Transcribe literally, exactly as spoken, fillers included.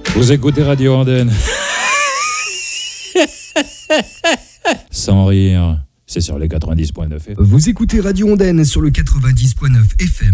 Vous écoutez Radio Andenne. Sans rire, c'est sur les quatre-vingt-dix point neuf. Vous écoutez Radio Andenne sur le quatre-vingt-dix point neuf F M.